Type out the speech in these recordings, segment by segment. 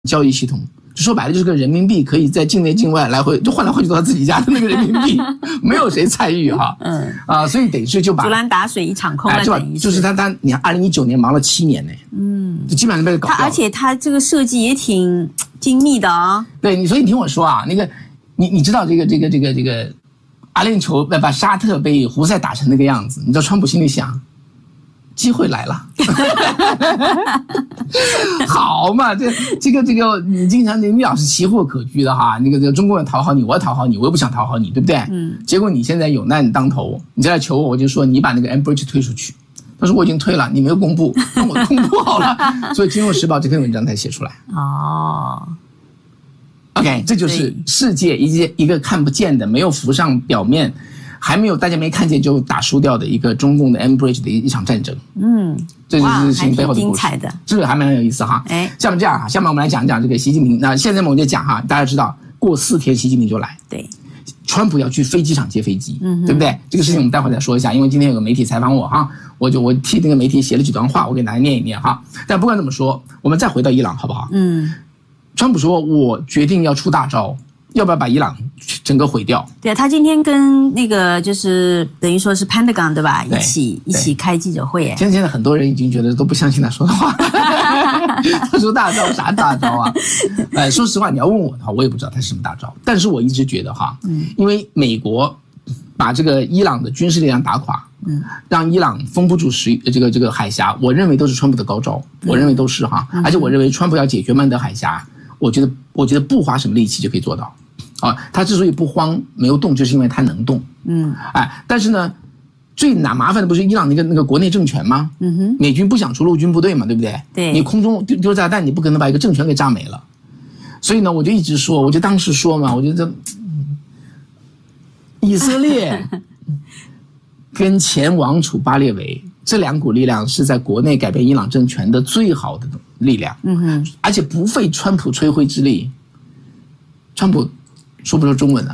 交易系统。就说白了就是个人民币可以在境内境外来回就换来换去到他自己家的那个人民币，没有谁参与哈。所以等于是就把竹篮打水一场空了， 就是他你看2019年忙了7年呢，就基本上被搞掉了。 而且他这个设计也挺精密的啊。 对，所以你听我说啊，那个你知道这个阿联酋把沙特被胡塞打成那个样子，你知道川普心里想？机会来了，好嘛，这个你经常你老是奇货可居的哈，那个中国人讨好你，我讨好你，我又不想讨好你，对不对？结果你现在有难当头，你再来求我就说你把那个 Enbridge 推出去，他说我已经推了，你没有公布，那我公布好了，所以《金融时报》这篇文章才写出来。OK， 这就是世界一个看不见的，没有浮上表面。还没有大家没看见就打输掉的一个中共的 Enbridge 的一场战争，这就是事情背后的故事，这个还蛮有意思哈。下面这样哈，下面我们来讲讲这个习近平。那现在我们就讲哈，大家知道过4天习近平就来，对，川普要去飞机场接飞机，对不对？这个事情我们待会儿再说一下，因为今天有个媒体采访我哈，我替那个媒体写了几段话，我给大家念一念哈。但不管怎么说，我们再回到伊朗好不好？川普说我决定要出大招。要不要把伊朗整个毁掉？ 对，他今天跟那个就是等于说是 Pentagon 对吧？一起开记者会。 现在很多人已经觉得都不相信他说的话。他说大招啥大招啊？说实话，你要问我的话，我也不知道他是什么大招。但是我一直觉得哈，因为美国把这个伊朗的军事力量打垮，让伊朗封不住这个海峡，我认为都是川普的高招，我认为都是哈。而且我认为川普要解决曼德海峡，我觉得不花什么力气就可以做到。他之所以不慌没有动，就是因为他能动。但是呢，最麻烦的不是伊朗那个国内政权吗？美军不想出陆军部队嘛，对不对？ 对， 你空中丢炸弹，你不可能把一个政权给炸没了。所以呢，我就一直说，我就当时说嘛，我觉得以色列跟前王储巴列维这2股力量是在国内改变伊朗政权的最好的力量。而且不费川普吹灰之力。川普说不说中文啊？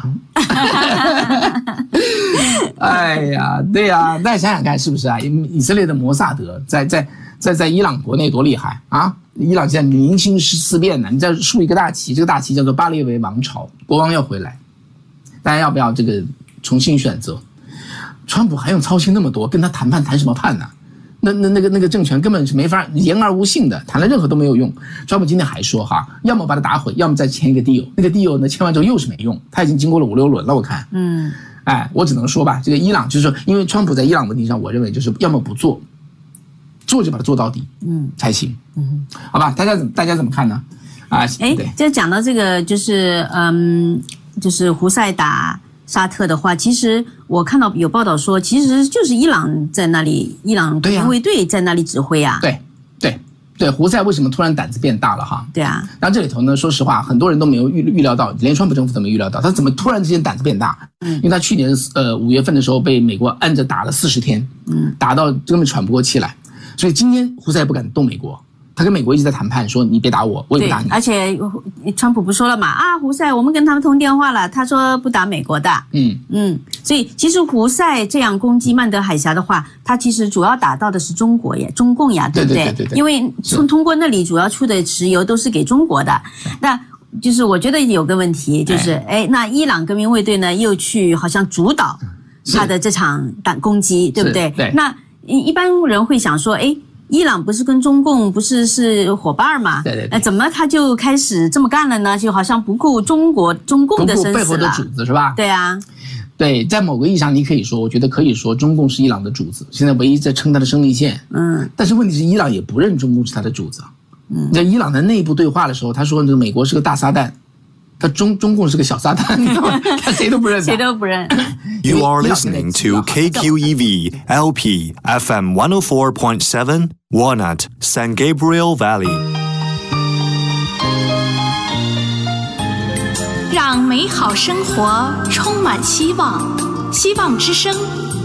哎呀，对呀，大家想想看是不是啊？以色列的摩萨德在伊朗国内多厉害啊！伊朗现在民心思变呢，你再竖一个大旗，这个大旗叫做巴列维王朝，国王要回来，大家要不要这个重新选择？川普还用操心那么多，跟他谈判谈什么判呢？那个政权根本是没法言而无信的，谈了任何都没有用。川普今天还说哈，要么把它打毁，要么再签一个 deal， 那个 deal 呢签完之后又是没用，他已经经过了5、6轮了，我看。我只能说吧，这个伊朗就是说，因为川普在伊朗问题上，我认为就是要么不做，做就把它做到底，才行。好吧，大家怎么看呢？ 就讲到这个，就是胡塞打沙特的话，其实我看到有报道说，其实就是伊朗在那里，伊朗国民卫队在那里指挥啊。对，胡塞为什么突然胆子变大了哈？ 对啊。然后这里头呢，说实话，很多人都没有预料到，连川普政府都没预料到，他怎么突然之间胆子变大？因为他去年5月份的时候被美国按着打了40天，打到根本喘不过气来，所以今天胡塞也不敢动美国。他跟美国一直在谈判，说你别打我，我也不打你。 而且川普不说了嘛，胡塞我们跟他们通电话了，他说不打美国的。所以其实胡塞这样攻击曼德海峡的话，他其实主要打到的是中共呀，对不对？对。因为通过那里主要出的石油都是给中国的。那就是我觉得有个问题，就是那伊朗革命卫队呢又去好像主导他的这场攻击，对不对？对。那一般人会想说，伊朗不是跟中共不是伙伴嘛？对。那怎么他就开始这么干了呢？就好像不顾中共的生死了，不顾背后的主子是吧？ 对啊。 对，在某个意义上，你可以说，我觉得可以说，中共是伊朗的主子，现在唯一在撑他的生命线。但是问题是，伊朗也不认中共是他的主子。在伊朗的内部对话的时候，他说这个美国是个大撒旦，他中共是个小撒旦，你知道吗？他谁都不认。 谁都不认。 You are listening to KQEV LP FM 104.7 Walnut San Gabriel Valley。 让美好生活充满希望，希望之声。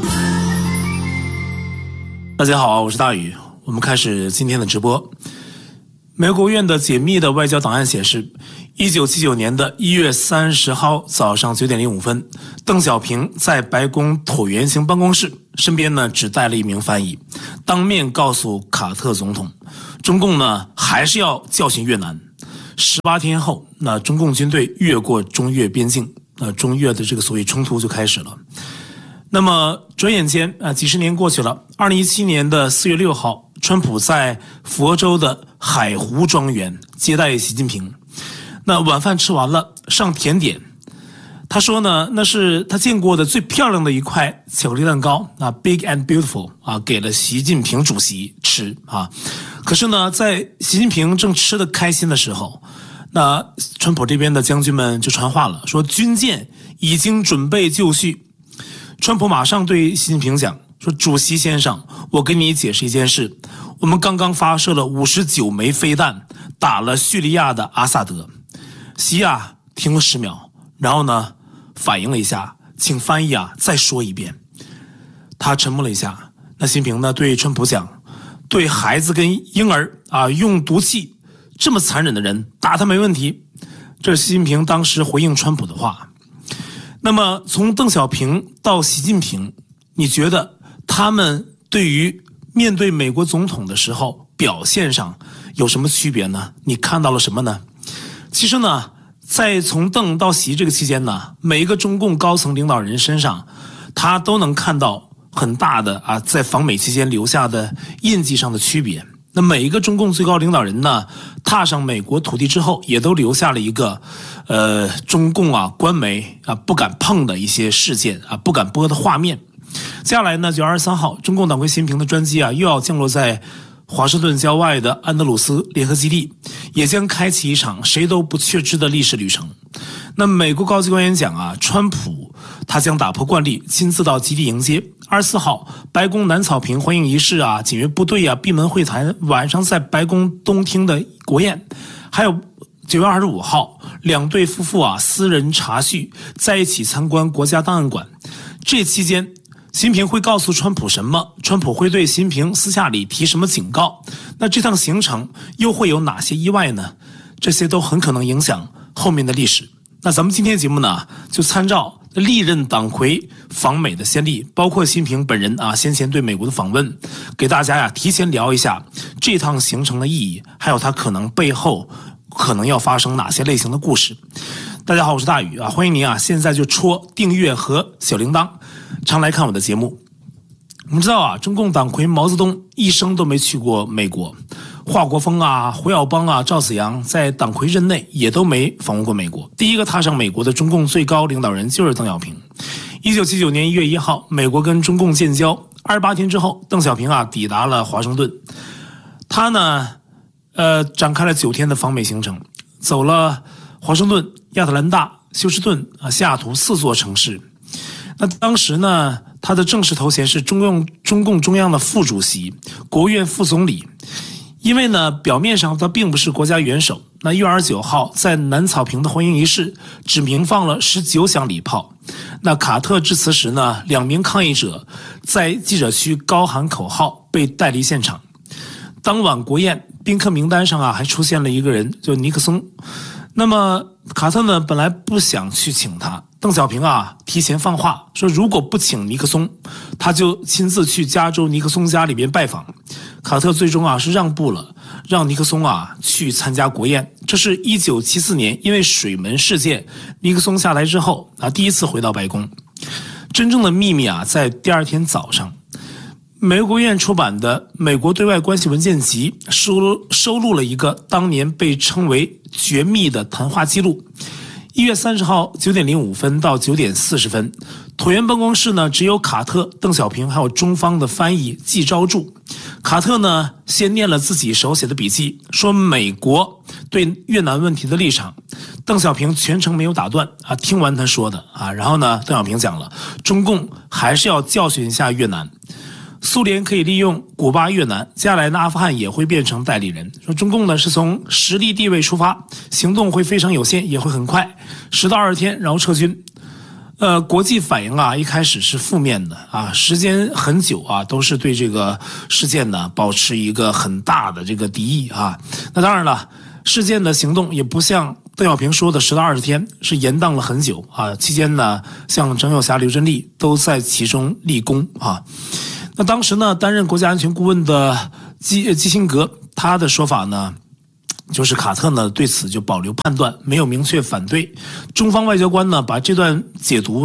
大家好，我是大宇，我们开始今天的直播。美国国务院的解密的外交档案显示，1979年的1月30号早上9点05分，邓小平在白宫椭圆形办公室，身边呢只带了一名翻译，当面告诉卡特总统，中共呢还是要教训越南。 18天后，那中共军队越过中越边境，中越的这个所谓冲突就开始了。那么转眼间几十年过去了，2017年的4月6号，川普在佛州的海湖庄园接待习近平。那晚饭吃完了，上甜点。他说呢，那是他见过的最漂亮的一块巧克力蛋糕，Big and Beautiful 给了习近平主席吃啊。可是呢，在习近平正吃得开心的时候，那川普这边的将军们就传话了，说军舰已经准备就绪。川普马上对习近平讲说，主席先生，我跟你解释一件事，我们刚刚发射了59枚飞弹，打了叙利亚的阿萨德。习停了10秒，然后呢反应了一下，请翻译再说一遍。他沉默了一下，那习近平呢对川普讲，对孩子跟婴儿用毒气这么残忍的人打他没问题。这是习近平当时回应川普的话。那么从邓小平到习近平，你觉得他们对于面对美国总统的时候表现上有什么区别呢？你看到了什么呢？其实呢，在从邓到习这个期间呢，每一个中共高层领导人身上，他都能看到很大的在访美期间留下的印记上的区别。那每一个中共最高领导人呢，踏上美国土地之后，也都留下了一个中共官媒不敢碰的一些事件不敢播的画面。接下来呢，9月23号，中共党魁习近平的专机又要降落在华盛顿郊外的安德鲁斯联合基地，也将开启一场谁都不确知的历史旅程。那美国高级官员讲川普他将打破惯例，亲自到基地迎接。24号，白宫南草坪欢迎仪式检阅部队闭门会谈，晚上在白宫东厅的国宴。还有9月25号，两对夫妇私人茶叙，在一起参观国家档案馆。这期间，习近平会告诉川普什么？川普会对习近平私下里提什么警告？那这趟行程又会有哪些意外呢？这些都很可能影响后面的历史。那咱们今天节目呢，就参照历任党魁访美的先例，包括习近平本人先前对美国的访问，给大家提前聊一下这趟行程的意义，还有它可能背后可能要发生哪些类型的故事。大家好，我是大宇欢迎您现在就戳订阅和小铃铛，常来看我的节目。我们知道中共党魁毛泽东一生都没去过美国，华国锋胡耀邦赵紫阳在党魁任内也都没访问过美国。第一个踏上美国的中共最高领导人就是邓小平。1979年1月1号，美国跟中共建交，28天之后，邓小平抵达了华盛顿。他呢展开了9天的访美行程，走了华盛顿、亚特兰大、休斯顿、西雅图4座城市。那当时呢，他的正式头衔是中共中央的副主席、国务院副总理。因为呢，表面上他并不是国家元首。那1月29号在南草坪的欢迎仪式，只鸣放了19响礼炮。那卡特致辞时呢，2名抗议者在记者区高喊口号，被带离现场。当晚国宴宾客名单上还出现了一个人，就尼克松。那么卡特呢本来不想去请他，邓小平提前放话说，如果不请尼克松，他就亲自去加州尼克松家里边拜访。卡特最终是让步了，让尼克松去参加国宴。这是1974年因为水门事件，尼克松下台之后第一次回到白宫。真正的秘密在第二天早上，美国国务院出版的《美国对外关系文件集》收录了一个当年被称为绝密的谈话记录。1月30号9点05分到9点40分，椭圆办公室呢只有卡特、邓小平还有中方的翻译季昭柱。卡特呢先念了自己手写的笔记，说美国对越南问题的立场。邓小平全程没有打断听完他说的然后呢，邓小平讲了，中共还是要教训一下越南。苏联可以利用古巴、越南，接下来呢，阿富汗也会变成代理人。说中共呢是从实力地位出发，行动会非常有限，也会很快，10到20天，然后撤军。国际反应一开始是负面的时间很久都是对这个事件呢保持一个很大的这个敌意那当然了，事件的行动也不像邓小平说的10到20天，是延宕了很久期间呢，像郑友霞、刘振利都在其中立功那当时呢，担任国家安全顾问的基辛格，他的说法呢， 就是卡特呢对此就保留判断，没有明确反对。中方外交官呢把这段解读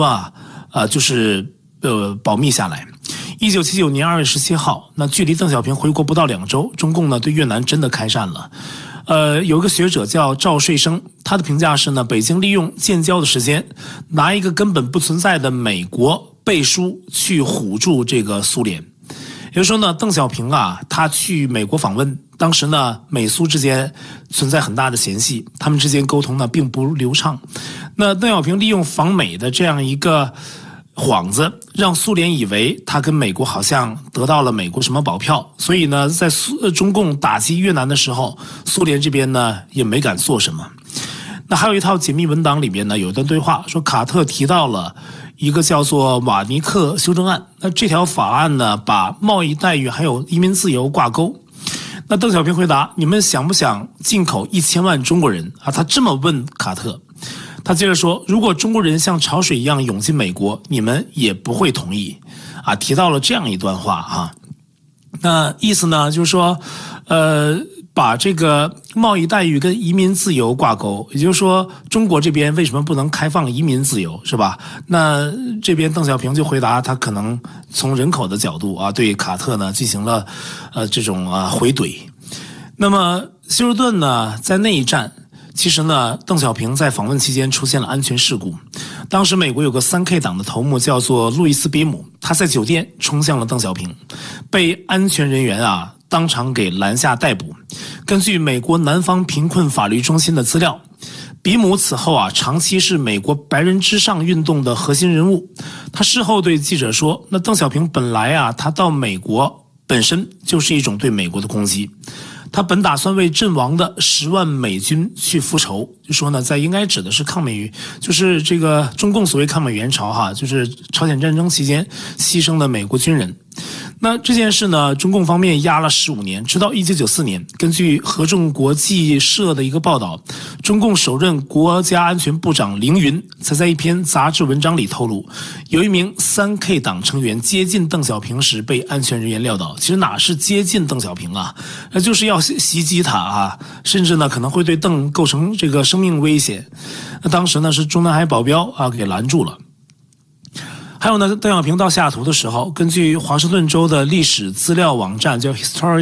保密下来。1979年2月17号，那距离邓小平回国不到2周，中共呢对越南真的开战了。有一个学者叫赵税生，他的评价是呢，北京利用建交的时间，拿一个根本不存在的美国背书去唬住这个苏联。也就是说呢，邓小平啊，他去美国访问，当时呢，美苏之间存在很大的嫌隙，他们之间沟通呢并不流畅。那邓小平利用访美的这样一个幌子，让苏联以为他跟美国好像得到了美国什么保票，所以呢，在中共打击越南的时候，苏联这边呢也没敢做什么。那还有一套解密文档里边呢，有一段对话说，卡特提到了一个叫做瓦尼克修正案，那这条法案呢，把贸易待遇还有移民自由挂钩。那邓小平回答：“你们想不想进口1000万中国人啊？”他这么问卡特。他接着说，如果中国人像潮水一样涌进美国，你们也不会同意啊，提到了这样一段话啊。那意思呢就是说把这个贸易待遇跟移民自由挂钩，也就是说中国这边为什么不能开放移民自由，是吧？那这边邓小平就回答，他可能从人口的角度啊，对卡特呢进行了这种回怼。那么休斯顿呢在那一站，其实呢，邓小平在访问期间出现了安全事故。当时美国有个3K 党的头目叫做路易斯·比姆，他在酒店冲向了邓小平，被安全人员当场给拦下逮捕。根据美国南方贫困法律中心的资料，比姆此后长期是美国白人至上运动的核心人物。他事后对记者说，那邓小平本来他到美国本身就是一种对美国的攻击。他本打算为阵亡的10万美军去复仇，就说呢，在应该指的是就是这个中共所谓抗美援朝就是朝鲜战争期间牺牲的美国军人。那这件事呢，中共方面压了15年，直到1994年，根据合众国际社的一个报道，中共首任国家安全部长凌云才在一篇杂志文章里透露，有一名3K 党成员接近邓小平时被安全人员撂倒。其实哪是接近邓小平那就是要袭击他甚至呢可能会对邓构成这个生命危险。那当时呢是中南海保镖给拦住了。还有呢，邓小平到西雅图的时候，根据华盛顿州的历史资料网站叫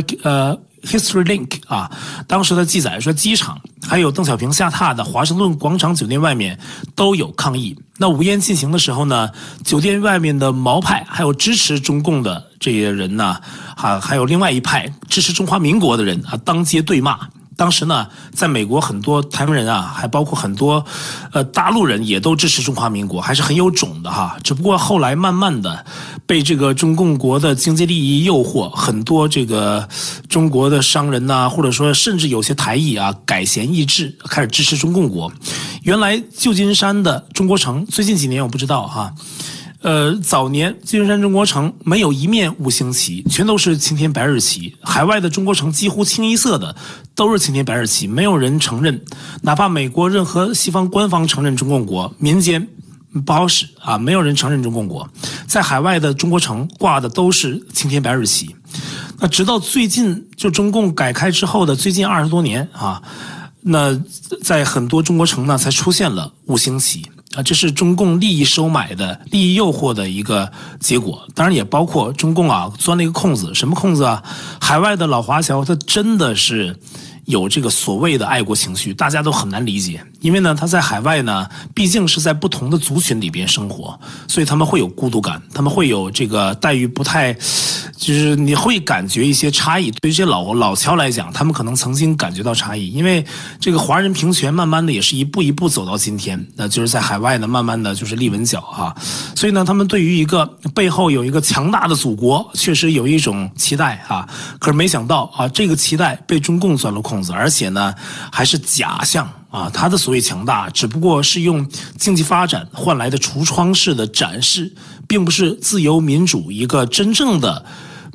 HistoryLink 当时的记载说，机场还有邓小平下榻的华盛顿广场酒店外面都有抗议。那午宴进行的时候呢，酒店外面的毛派还有支持中共的这些人呢，还有另外一派支持中华民国的人当街对骂。当时呢，在美国很多台湾人还包括很多大陆人也都支持中华民国，还是很有种的只不过后来慢慢的被这个中共国的经济利益诱惑，很多这个中国的商人或者说甚至有些台裔改弦易帜，开始支持中共国。原来旧金山的中国城，最近几年我不知道早年旧金山中国城没有一面5星旗，全都是青天白日旗。海外的中国城几乎清一色的都是青天白日旗，没有人承认，哪怕美国任何西方官方承认中共国，民间不好使没有人承认中共国。在海外的中国城挂的都是青天白日旗。那直到最近，就中共改开之后的最近20多年那在很多中国城呢才出现了5星旗。这是中共利益收买的、利益诱惑的一个结果，当然也包括中共钻了一个空子。什么空子海外的老华侨他真的是有这个所谓的爱国情绪，大家都很难理解，因为呢他在海外呢毕竟是在不同的族群里边生活，所以他们会有孤独感，他们会有这个待遇不太，就是你会感觉一些差异。对于这些老侨来讲，他们可能曾经感觉到差异，因为这个华人平权慢慢的也是一步一步走到今天，那就是在海外呢慢慢的就是立稳脚所以呢他们对于一个背后有一个强大的祖国确实有一种期待可是没想到这个期待被中共钻了空子，而且呢还是假象他的所谓强大只不过是用经济发展换来的橱窗式的展示，并不是自由民主一个真正的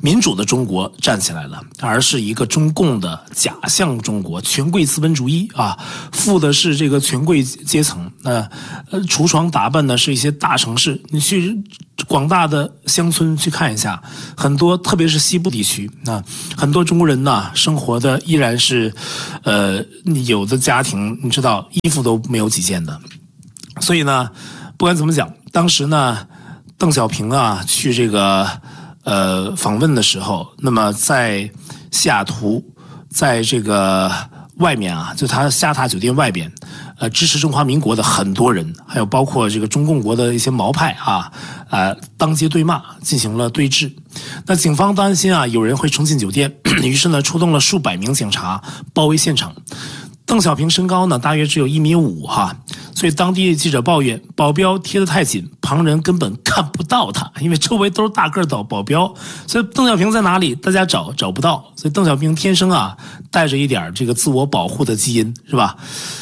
民主的中国站起来了，而是一个中共的假象中国，权贵资本主义啊，富的是这个权贵阶层，橱窗打扮的是一些大城市，你去广大的乡村去看一下，很多特别是西部地区啊，很多中国人呢生活的依然是有的家庭你知道衣服都没有几件的。所以呢不管怎么讲，当时呢邓小平啊去这个访问的时候，那么在西雅图，在这个外面啊，就他下榻酒店外边，支持中华民国的很多人，还有包括这个中共国的一些毛派啊，当街对骂，进行了对峙。那警方担心啊有人会冲进酒店，于是呢出动了数百名警察包围现场。邓小平身高呢大约只有1.5米哈，所以当地记者抱怨保镖贴得太紧，旁人根本看不到他，因为周围都是大个的保镖，所以邓小平在哪里大家找不到，所以邓小平天生啊带着一点这个自我保护的基因，是吧？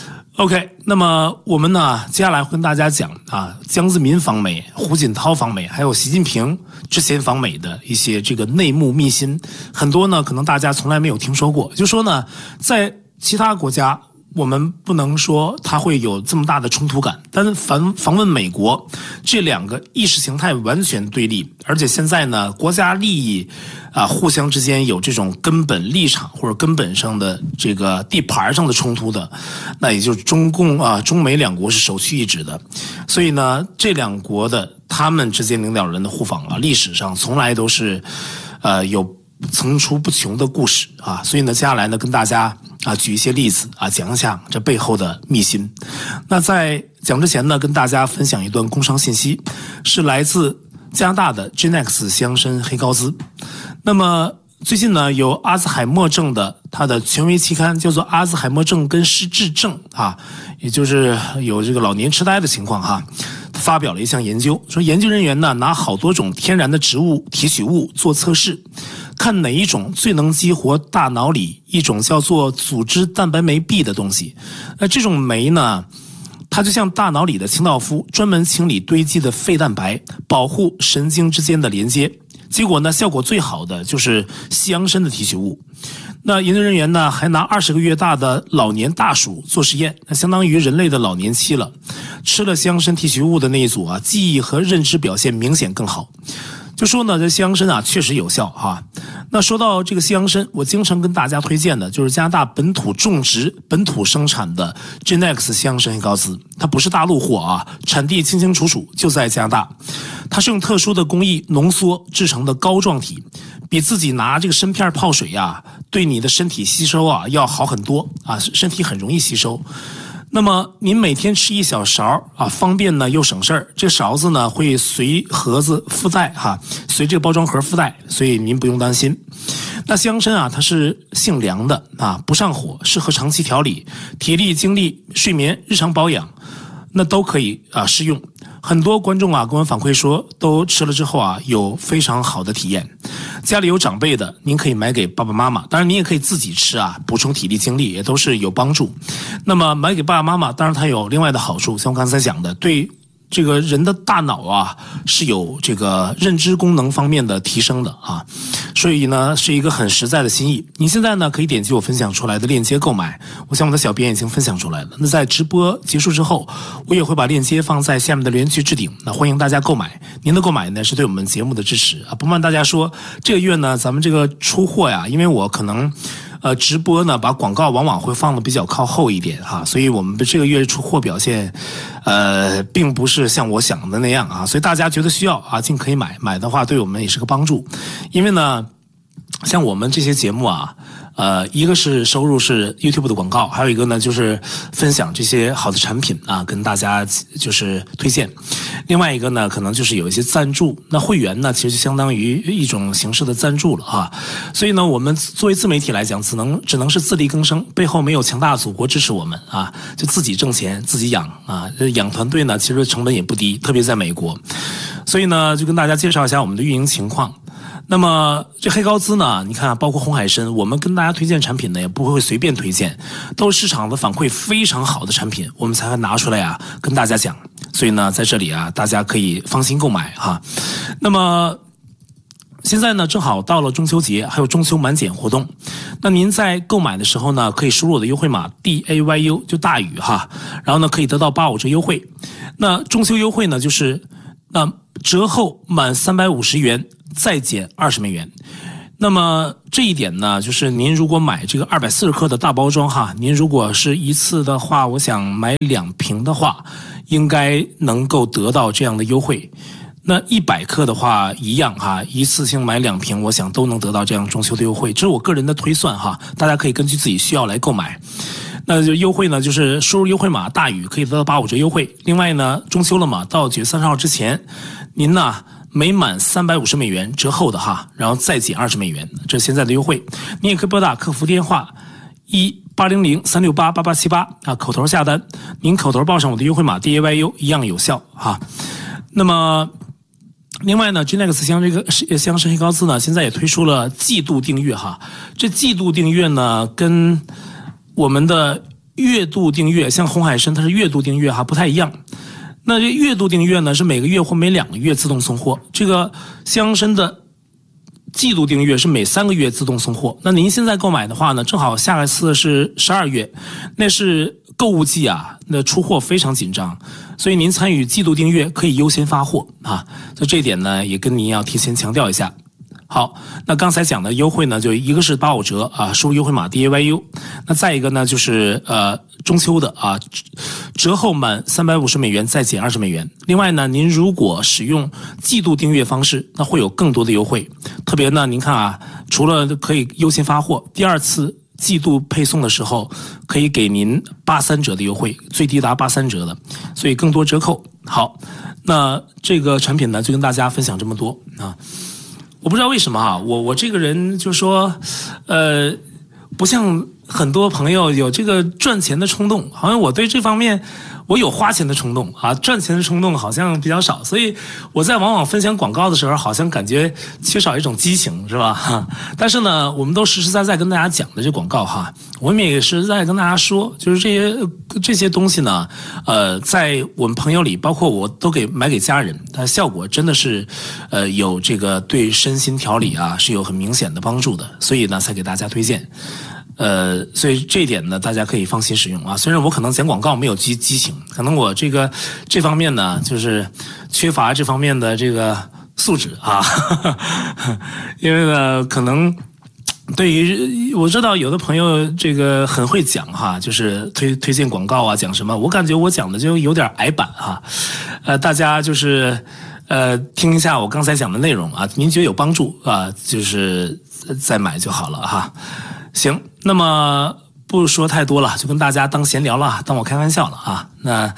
OK， 那么我们呢接下来会跟大家讲啊江泽民访美、胡锦涛访美，还有习近平之前访美的一些这个内幕秘辛，很多呢可能大家从来没有听说过。就说呢在其他国家我们不能说它会有这么大的冲突感，但是访问美国，这两个意识形态完全对立，而且现在呢国家利益互相之间有这种根本立场或者根本上的这个地盘上的冲突的，那也就是中美两国是首屈一指的。所以呢这两国的他们之间领导人的互访历史上从来都是有层出不穷的故事啊，所以呢接下来呢跟大家举一些例子讲一下这背后的秘辛。那在讲之前呢跟大家分享一段工商信息，是来自加拿大的 Genex 西洋参黑高兹。那么最近呢有阿兹海默症的它的权威期刊叫做阿兹海默症跟失智症也就是有这个老年痴呆的情况发表了一项研究，说研究人员呢拿好多种天然的植物提取物做测试，看哪一种最能激活大脑里一种叫做组织蛋白酶 B 的东西。那这种酶呢它就像大脑里的清道夫，专门清理堆积的废蛋白，保护神经之间的连接。结果呢效果最好的就是西洋参的提取物。那研究人员呢还拿20个月大的老年大鼠做实验，那相当于人类的老年期了。吃了西洋参提取物的那一组记忆和认知表现明显更好。就说呢这西洋参确实有效那说到这个西洋参，我经常跟大家推荐的就是加拿大本土种植本土生产的 Genex 西洋参黑高兹，它不是大陆货产地清清楚楚就在加拿大。它是用特殊的工艺浓缩制成的膏状体，比自己拿这个参片泡水对你的身体吸收要好很多身体很容易吸收。那么您每天吃1小勺方便呢又省事儿。这勺子呢会随盒子附带随这个包装盒附带，所以您不用担心。那西洋参它是性凉的不上火，适合长期调理体力、精力、睡眠、日常保养，那都可以适用。很多观众跟我反馈说都吃了之后有非常好的体验。家里有长辈的您可以买给爸爸妈妈，当然您也可以自己吃补充体力精力也都是有帮助。那么买给爸爸妈妈当然它有另外的好处，像我刚才讲的对这个人的大脑是有这个认知功能方面的提升的所以呢是一个很实在的心意。你现在呢可以点击我分享出来的链接购买，我想我的小编已经分享出来了。那在直播结束之后，我也会把链接放在下面的留言区置顶，那欢迎大家购买。您的购买呢是对我们节目的支持不瞒大家说，这个月呢咱们这个出货因为我可能直播呢把广告往往会放的比较靠后一点所以我们这个月出货表现并不是像我想的那样所以大家觉得需要尽可以买的话对我们也是个帮助。因为呢像我们这些节目一个是收入是 YouTube 的广告，还有一个呢就是分享这些好的产品跟大家就是推荐。另外一个呢可能就是有一些赞助，那会员呢其实就相当于一种形式的赞助了所以呢我们作为自媒体来讲只能是自力更生，背后没有强大的祖国支持我们就自己挣钱自己养养团队呢其实成本也不低，特别在美国。所以呢就跟大家介绍一下我们的运营情况。那么这黑高兹呢你看包括红海参，我们跟大家推荐产品呢也不会随便推荐，都是市场的反馈非常好的产品我们才会拿出来跟大家讲。所以呢在这里大家可以放心购买那么现在呢，正好到了中秋节，还有中秋满减活动。那您在购买的时候呢，可以输入我的优惠码 DAYU， 就大宇哈，然后呢可以得到85折优惠。那中秋优惠呢，就是折后满350元再减20美元。那么这一点呢，就是您如果买这个240克的大包装哈，您如果是一次的话，我想买2瓶的话，应该能够得到这样的优惠。那100克的话一样哈，一次性买2瓶，我想都能得到这样中秋的优惠。这是我个人的推算哈，大家可以根据自己需要来购买。那就优惠呢，就是输入优惠码大宇可以得到85折优惠。另外呢，中秋了嘛，到9月30号之前，您呢每满350美元折后的哈，然后再减20美元，这是现在的优惠。你也可以拨打客服电话1800-368-8878啊，口头下单，您口头报上我的优惠码 DAYU 一样有效哈。那么另外呢 Genex 香参黑膏滋呢，现在也推出了季度订阅哈。这季度订阅呢，跟我们的月度订阅，像红海参它是月度订阅哈，不太一样。那这月度订阅呢，是每个月或每2个月自动送货。这个香参的季度订阅是每3个月自动送货。那您现在购买的话呢，正好下一次是12月，那是购物季啊，那出货非常紧张，所以您参与季度订阅可以优先发货啊。所以这一点呢，也跟您要提前强调一下。好，那刚才讲的优惠呢，就一个是85折啊，输入优惠码 DAYU。那再一个呢，就是中秋的啊，折后满350美元再减20美元。另外呢，您如果使用季度订阅方式，那会有更多的优惠。特别呢，您看啊，除了可以优先发货，第2次季度配送的时候可以给您83折的优惠，最低达83折的，所以更多折扣。好，那这个产品呢，就跟大家分享这么多啊。我不知道为什么啊，我这个人就说，不像很多朋友有这个赚钱的冲动，好像我对这方面我有花钱的冲动啊，赚钱的冲动好像比较少，所以我在往往分享广告的时候，好像感觉缺少一种激情，是吧？哈，但是呢，我们都实实在在跟大家讲的这广告哈，我们也实在跟大家说，就是这些东西呢，在我们朋友里，包括我都买给家人，它效果真的是，有这个对身心调理啊是有很明显的帮助的，所以呢才给大家推荐。所以这一点呢，大家可以放心使用啊。虽然我可能讲广告没有激情，可能我这方面呢，就是缺乏这方面的这个素质啊。因为呢，可能对于我知道有的朋友这个很会讲哈，就是推荐广告啊，讲什么，我感觉我讲的就有点矮板哈。大家就是听一下我刚才讲的内容啊，您觉得有帮助啊，就是再买就好了哈。行，那么不说太多了，就跟大家当闲聊了，当我开玩笑了啊。那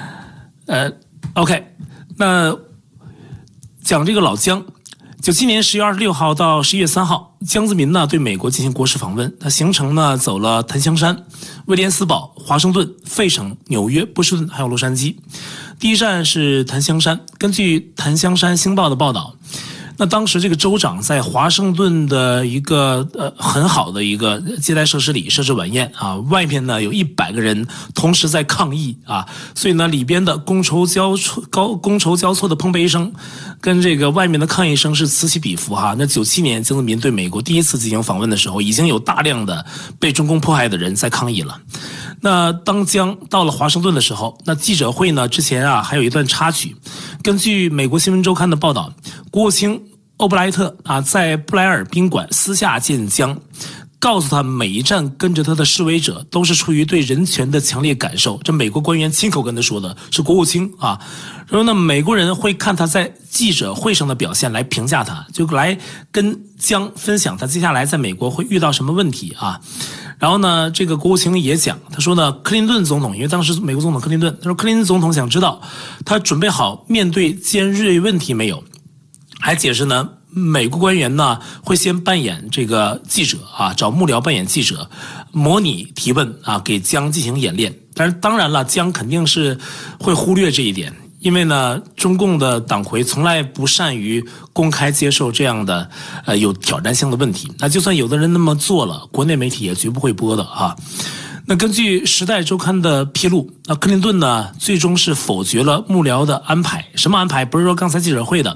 OK， 那讲这个老姜，97年10月26号到11月3号，江泽民呢对美国进行国事访问，他行程呢走了檀香山、威廉斯堡、华盛顿、费城、纽约、波士顿还有洛杉矶。第一站是檀香山，根据檀香山星报的报道，那当时这个州长在华盛顿的一个很好的一个接待设施里设置晚宴啊，外面呢有100个人同时在抗议啊，所以呢里边的觥筹交错的碰杯声跟这个外面的抗议声是此起彼伏哈。那97年江泽民对美国第一次进行访问的时候，已经有大量的被中共迫害的人在抗议了。那当江到了华盛顿的时候，那记者会呢之前啊还有一段插曲，根据美国新闻周刊的报道，国务卿欧布莱特啊在布莱尔宾馆私下见江，告诉他每一站跟着他的示威者都是出于对人权的强烈感受，这美国官员亲口跟他说的，是国务卿啊。然后呢，美国人会看他在记者会上的表现来评价他，就来跟江分享他接下来在美国会遇到什么问题啊。然后呢，这个国务卿也讲，他说呢，克林顿总统，因为当时美国总统克林顿，他说克林顿总统想知道他准备好面对尖锐问题没有，还解释呢，美国官员呢会先扮演这个记者啊，找幕僚扮演记者，模拟提问啊，给江进行演练。但是当然了，江肯定是会忽略这一点。因为呢，中共的党魁从来不善于公开接受这样的有挑战性的问题。那就算有的人那么做了，国内媒体也绝不会播的啊。那根据《时代周刊》的披露，那克林顿呢最终是否决了幕僚的安排。什么安排？不是说刚才记者会的，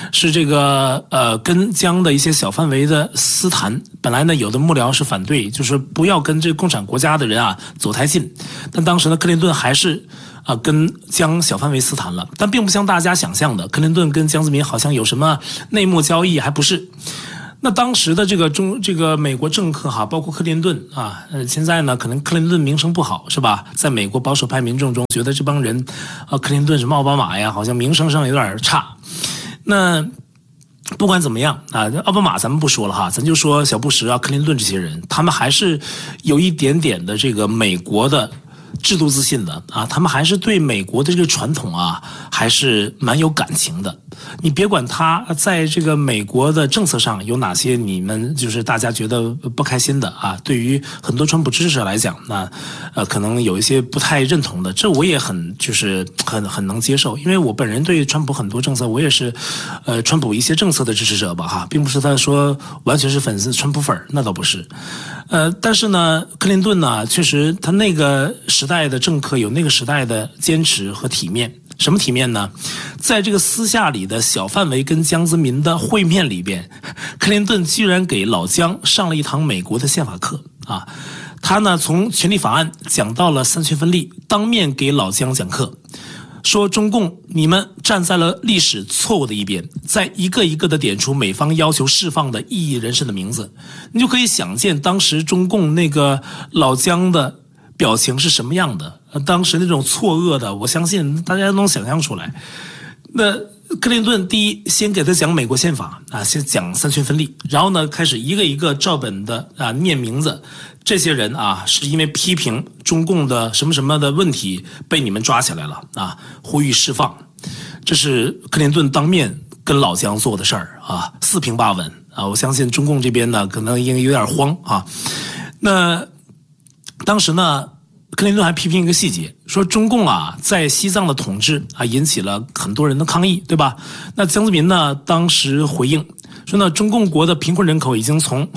是这个跟江的一些小范围的私谈。本来呢，有的幕僚是反对，就是不要跟这个共产国家的人啊走太近。但当时呢，克林顿还是跟江小范围私谈了，但并不像大家想象的，克林顿跟江泽民好像有什么内幕交易，还不是。那当时的这个美国政客包括克林顿现在呢可能克林顿名声不好是吧？在美国保守派民众中，觉得这帮人克林顿什么奥巴马呀，好像名声上有点差。那不管怎么样奥巴马咱们不说了咱就说小布什克林顿这些人，他们还是有一点点的这个美国的制度自信的他们还是对美国的这个传统还是蛮有感情的。你别管他在这个美国的政策上有哪些你们就是大家觉得不开心的对于很多川普支持者来讲，那可能有一些不太认同的，这我也很能接受，因为我本人对川普很多政策，我也是川普一些政策的支持者吧并不是他说完全是粉丝川普粉，那倒不是。但是呢，克林顿呢，确实他那个时代的政客有那个时代的坚持和体面。什么体面呢？在这个私下里的小范围跟江泽民的会面里边，克林顿居然给老江上了一堂美国的宪法课他呢从权利法案讲到了三权分立，当面给老江讲课，说中共你们站在了历史错误的一边，在一个一个的点出美方要求释放的异议人士的名字。你就可以想见当时中共那个老江的表情是什么样的，当时那种错愕的，我相信大家都能想象出来。那克林顿第一先给他讲美国宪法先讲三权分立，然后呢开始一个一个照本的念名字，这些人是因为批评中共的什么什么的问题被你们抓起来了呼吁释放。这是克林顿当面跟老江做的事儿四平八稳我相信中共这边呢可能应该有点慌那当时呢，克林顿还批评一个细节，说中共在西藏的统治引起了很多人的抗议，对吧？那江泽民呢当时回应说呢，中共国的贫困人口已经从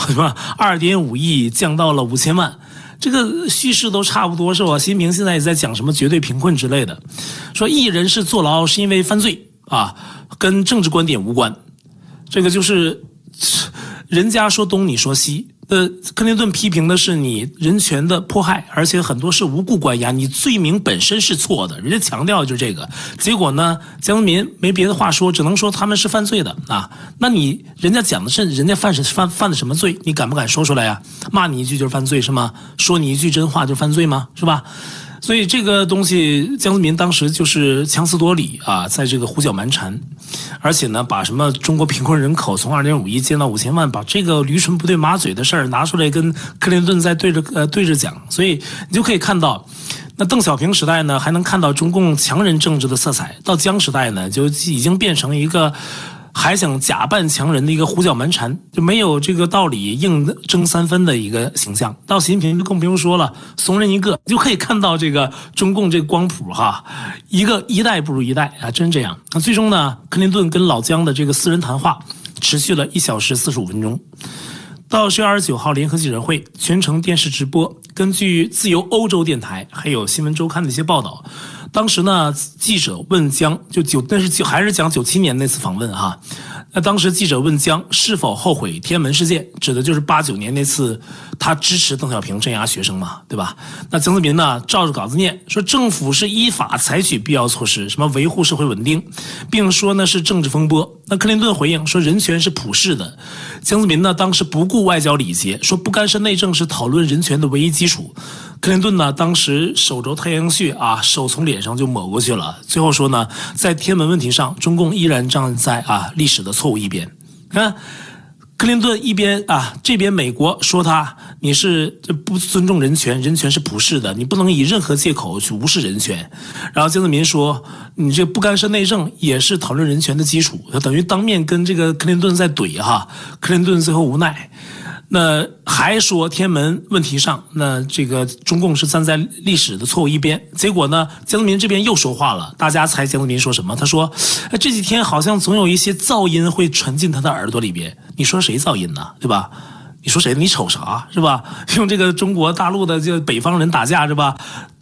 2.5亿降到了5000万，这个叙事都差不多是吧？习近平现在也在讲什么绝对贫困之类的，说异议人士坐牢是因为犯罪跟政治观点无关，这个就是人家说东你说西。克林顿批评的是你人权的迫害，而且很多是无故关押，你罪名本身是错的，人家强调就是这个。结果呢，江泽民没别的话说，只能说他们是犯罪的那你人家讲的是人家犯的什么罪，你敢不敢说出来呀？骂你一句就是犯罪是吗？说你一句真话就是犯罪吗？是吧？所以这个东西江泽民当时就是强词夺理在这个胡搅蛮缠，而且呢把什么中国贫困人口从2.5亿降到5000万，把这个驴唇不对马嘴的事儿拿出来跟克林顿在对着讲。所以你就可以看到，那邓小平时代呢还能看到中共强人政治的色彩，到江时代呢就已经变成一个还想假扮强人的一个胡搅蛮缠，就没有这个道理硬争3分的一个形象。到习近平就更不用说了，怂人一个，就可以看到这个中共这个光谱一代不如一代真这样。那最终呢，克林顿跟老江的这个私人谈话持续了1小时45分钟。到10月29号联合记者会全程电视直播，根据自由欧洲电台还有新闻周刊的一些报道，当时呢记者问江还是讲97年那次访问那当时记者问江是否后悔天安门事件，指的就是89年那次他支持邓小平镇压学生嘛，对吧？那江泽民呢照着稿子念，说政府是依法采取必要措施，什么维护社会稳定，并说呢是政治风波。那克林顿回应说人权是普世的。江泽民呢当时不顾外交礼节，说不干涉内政是讨论人权的唯一基础。克林顿呢当时手肘太阳穴手从脸上就抹过去了，最后说呢在天安门问题上中共依然站在历史的错误一边。看克林顿一边这边美国说你是不尊重人权，人权是普世的，你不能以任何借口去无视人权。然后江泽民说你这不干涉内政也是讨论人权的基础，他等于当面跟这个克林顿在怼克林顿最后无奈。那还说天安门问题上，那这个中共是站在历史的错误一边。结果呢，江泽民这边又说话了，大家猜江泽民说什么？他说这几天好像总有一些噪音会传进他的耳朵里边。你说谁噪音呢？对吧？你说谁？你瞅啥是吧？用这个中国大陆的这北方人打架是吧？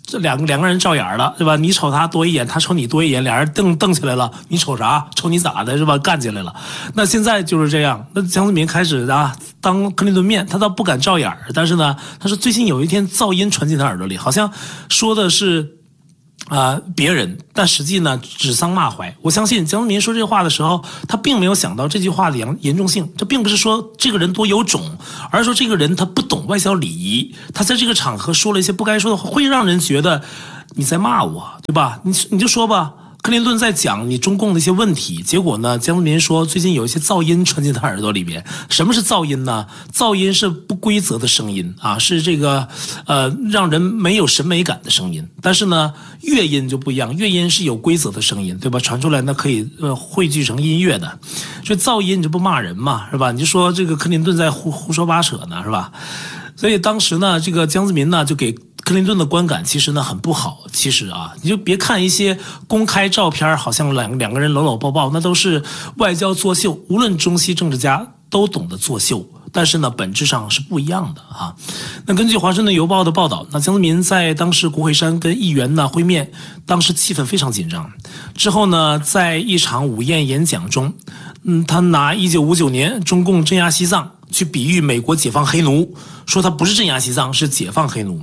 这两个人照眼了，对吧？你瞅他多一眼，他瞅你多一眼，俩人瞪起来了，你瞅啥？瞅你咋的，是吧？干起来了。那现在就是这样。那江泽民开始当克林顿面，他倒不敢照眼，但是呢，他说最近有一天噪音传进他耳朵里，好像说的是别人，但实际呢指桑骂槐。我相信江泽民说这话的时候，他并没有想到这句话的严重性。这并不是说这个人多有种，而是说这个人他不懂外交礼仪，他在这个场合说了一些不该说的话，会让人觉得你在骂我，对吧？你就说吧。克林顿在讲你中共的一些问题，结果呢，江泽民说最近有一些噪音传进他耳朵里边。什么是噪音呢？噪音是不规则的声音啊，是这个让人没有审美感的声音。但是呢，乐音就不一样，乐音是有规则的声音，对吧？传出来那可以汇聚成音乐的。所以噪音你就不骂人嘛，是吧？你就说这个克林顿在胡说八扯呢，是吧？所以当时呢，这个江泽民呢就给克林顿的观感其实呢很不好。其实你就别看一些公开照片，好像两个人搂搂抱抱，那都是外交作秀。无论中西政治家都懂得作秀，但是呢，本质上是不一样的啊。那根据《华盛顿邮报》的报道，那江泽民在当时国会山跟议员呢会面，当时气氛非常紧张。之后呢，在一场午宴演讲中，他拿1959年中共镇压西藏去比喻美国解放黑奴，说他不是镇压西藏，是解放黑奴。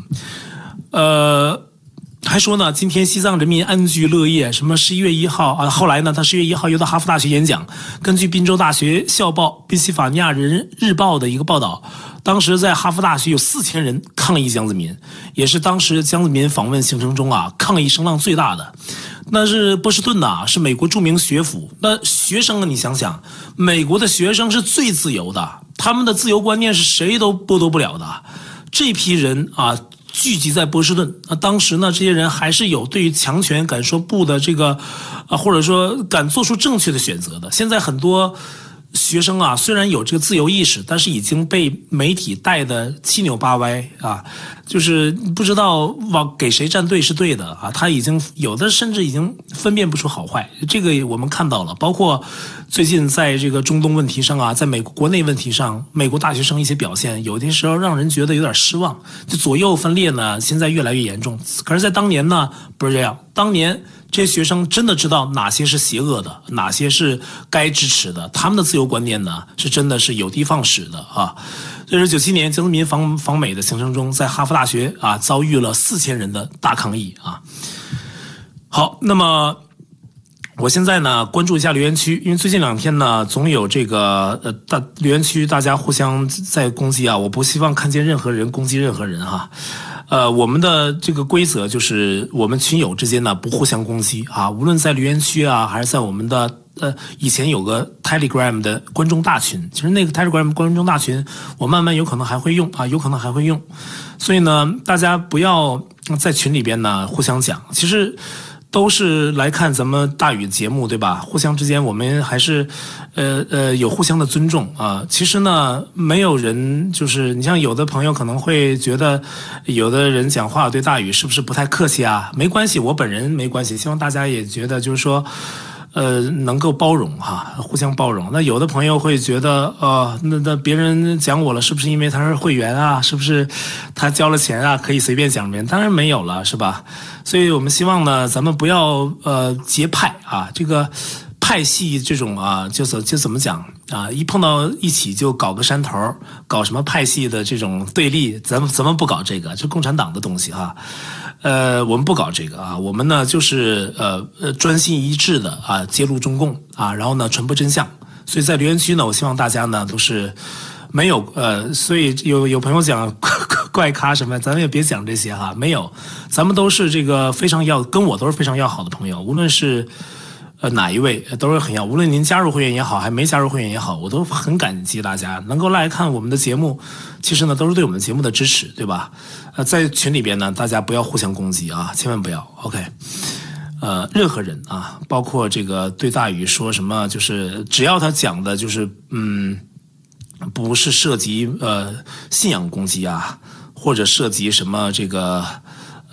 还说呢，今天西藏人民安居乐业。什么11月1号后来呢，他11月1号又到哈佛大学演讲。根据宾州大学校报宾夕法尼亚人日报的一个报道，当时在哈佛大学有4000人抗议江泽民，也是当时江泽民访问行程中抗议声浪最大的。那是波士顿是美国著名学府。那学生你想想，美国的学生是最自由的，他们的自由观念是谁都剥夺不了的。这批人聚集在波士顿，当时呢，这些人还是有对于强权敢说不的这个，或者说敢做出正确的选择的。现在很多学生虽然有这个自由意识，但是已经被媒体带得七扭八歪就是不知道给谁站队是对的他已经有的甚至已经分辨不出好坏。这个我们看到了，包括最近在这个中东问题上在美国国内问题上，美国大学生一些表现，有的时候让人觉得有点失望。就左右分裂呢，现在越来越严重。可是在当年呢，不是这样。当年这些学生真的知道哪些是邪恶的，哪些是该支持的，他们的自由观念呢是真的是有的放矢的这是97年江泽民访美的行程中，在哈佛大学遭遇了4000人的大抗议好，那么我现在呢关注一下留言区，因为最近2天呢总有这个留言区大家互相在攻击我不希望看见任何人攻击任何人我们的这个规则就是我们群友之间呢不互相攻击无论在留言区还是在我们的以前有个 Telegram 的观众大群，其实那个 Telegram 观众大群我慢慢有可能还会用所以呢大家不要在群里边呢互相讲，其实都是来看咱们大宇节目，对吧？互相之间我们还是有互相的尊重其实呢没有人就是你像有的朋友可能会觉得有的人讲话对大宇是不是不太客气没关系，我本人没关系，希望大家也觉得就是说能够包容互相包容。那有的朋友会觉得那别人讲我了，是不是因为他是会员是不是他交了钱可以随便讲别人？当然没有了，是吧？所以我们希望呢，咱们不要结派这个派系这种就怎么讲一碰到一起就搞个山头，搞什么派系的这种对立，咱们不搞这个，这共产党的东西我们不搞这个我们呢就是专心一致的揭露中共然后呢传播真相。所以在留言区呢，我希望大家呢都是没有所以有朋友讲怪咖什么，咱们也别讲这些没有，咱们都是这个跟我都是非常要好的朋友，无论是哪一位都是很要，无论您加入会员也好还没加入会员也好，我都很感激大家能够来看我们的节目，其实呢都是对我们节目的支持，对吧？在群里边呢大家不要互相攻击千万不要 OK。任何人包括这个对大宇说什么，就是只要他讲的就是不是涉及信仰攻击或者涉及什么这个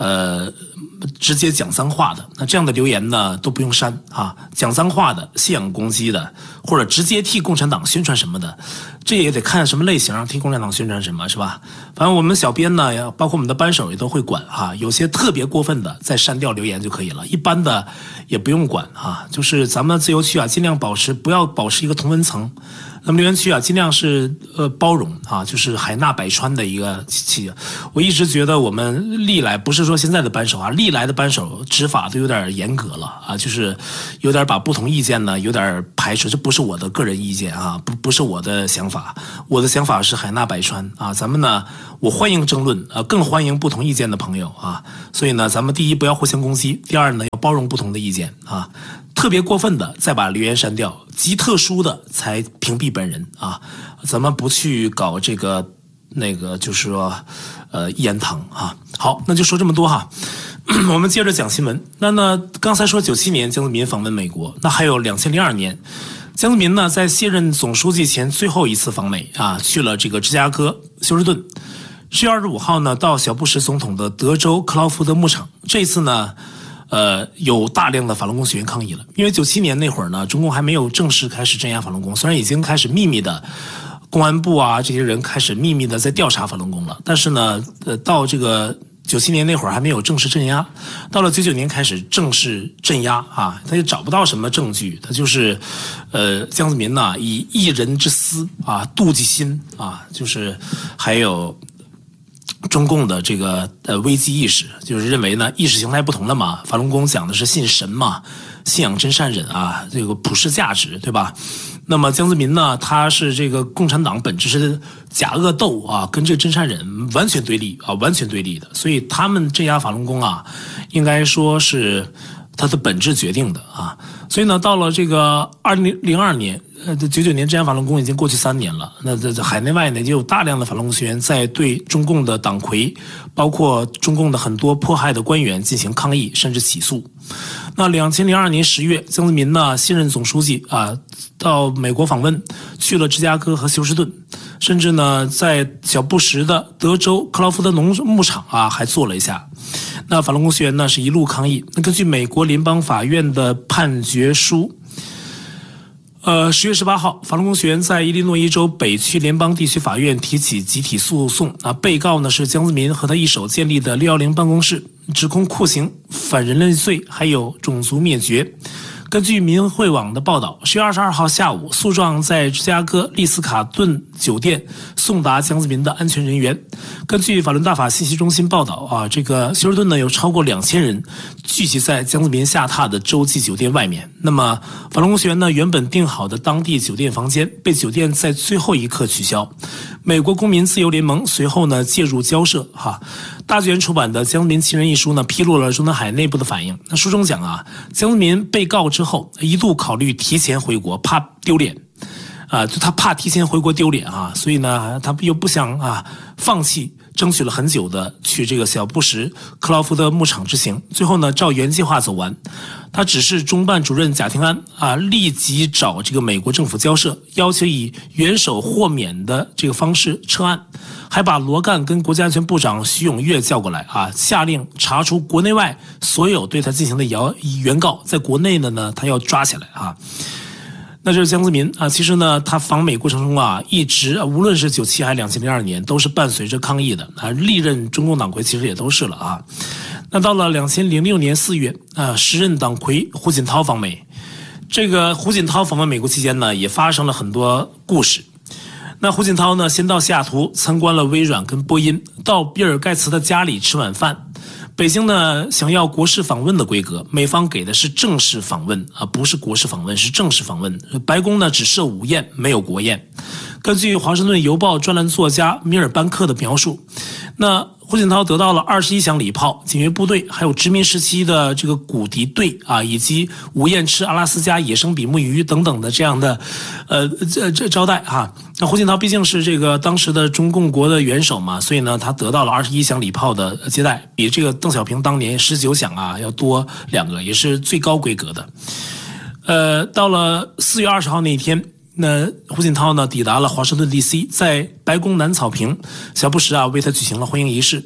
直接讲脏话的，那这样的留言呢都不用删啊。讲脏话的、信仰攻击的，或者直接替共产党宣传什么的，这也得看什么类型，替共产党宣传什么，是吧？反正我们小编呢，包括我们的班手也都会管哈。有些特别过分的，再删掉留言就可以了，一般的也不用管哈。就是咱们自由区啊，尽量不要保持一个同温层。那么留言区啊，尽量是包容啊，就是海纳百川的一个气。我一直觉得我们历来不是说现在的班手啊，历来的班手执法都有点严格了啊，就是有点把不同意见呢有点排斥。这不是我的个人意见啊，不是我的想法，我的想法是海纳百川啊。咱们呢，我欢迎争论啊，更欢迎不同意见的朋友啊。所以呢，咱们第一不要互相攻击，第二呢要包容不同的意见啊。特别过分的再把留言删掉，极特殊的才屏蔽本人啊！咱们不去搞这个就是说一言堂啊。好，那就说这么多哈。我们接着讲新闻。那刚才说97年江泽民访问美国，那还有2002年，江泽民呢在卸任总书记前最后一次访美啊，去了这个芝加哥休斯顿。10月25号呢到小布什总统的德州克劳福德牧场，这次呢。有大量的法轮功学员抗议了，因为97年那会儿呢，中共还没有正式开始镇压法轮功，虽然已经开始秘密的，公安部啊这些人开始秘密的在调查法轮功了，但是呢，到这个97年那会儿还没有正式镇压，到了99年开始正式镇压啊，他也找不到什么证据，他就是江泽民呢以一人之私啊，妒忌心啊，就是还有。中共的这个危机意识，就是认为呢意识形态不同了嘛，法轮功讲的是信神嘛，信仰真善忍啊，这个普世价值，对吧？那么江泽民呢，他是这个共产党本质是假恶斗啊，跟这个真善忍完全对立啊，完全对立的，所以他们镇压法轮功啊，应该说是它的本质决定的啊。所以呢，到了这个2002年。99年镇压法轮功已经过去3年了，那在海内外呢，就有大量的法轮功学员在对中共的党魁，包括中共的很多迫害的官员进行抗议，甚至起诉。那2002年10月，江泽民呢新任总书记啊，到美国访问，去了芝加哥和休斯顿，甚至呢在小布什的德州克劳福德牧场啊还坐了一下。那法轮功学员呢是一路抗议。那根据美国联邦法院的判决书。10月18号，法轮功学员在伊利诺伊州北区联邦地区法院提起集体诉讼啊，被告呢是江泽民和他一手建立的610办公室，指控酷刑、反人类罪，还有种族灭绝。根据民汇网的报道，10月22号下午，诉状在芝加哥丽斯卡顿酒店送达江泽民的安全人员。根据法轮大法信息中心报道啊，这个休斯顿呢有超过2000人聚集在江泽民下榻的洲际酒店外面。那么法轮功学员呢原本订好的当地酒店房间被酒店在最后一刻取消。美国公民自由联盟随后呢介入交涉哈。大纪元出版的《江泽民奇人》一书呢，披露了中南海内部的反应。那书中讲啊，江泽民被告之后，一度考虑提前回国，怕丢脸，就他怕提前回国丢脸啊，所以呢，他又不想放弃争取了很久的去这个小布什克劳福德牧场之行，最后呢，照原计划走完。他指示中办主任贾廷安立即找这个美国政府交涉，要求以元首豁免的这个方式撤案，还把罗干跟国家安全部长徐永月叫过来下令查出国内外所有对他进行的原告，在国内的呢，他要抓起来那就是江泽民其实呢，他访美过程中一直无论是97还是2002年，都是伴随着抗议的历任中共党魁其实也都是了那到了2006年4月时任党魁胡锦涛访美，这个胡锦涛访问美国期间呢，也发生了很多故事。那胡锦涛呢，先到西雅图参观了微软跟波音，到比尔盖茨的家里吃晚饭。北京呢想要国事访问的规格，美方给的是正式访问不是国事访问，是正式访问。白宫呢只设午宴，没有国宴。根据华盛顿邮报专栏作家米尔班克的描述，那胡锦涛得到了21箱礼炮、警卫部队，还有殖民时期的这个古敌队以及午宴吃阿拉斯加野生比目鱼等等的这样的招待那胡锦涛毕竟是这个当时的中共国的元首嘛，所以呢他得到了21箱礼炮的接待，比这个邓小平当年19箱要多2个，也是最高规格的。到了4月20号那一天，那胡锦涛呢抵达了华盛顿 DC， 在白宫南草坪，小布什为他举行了欢迎仪式。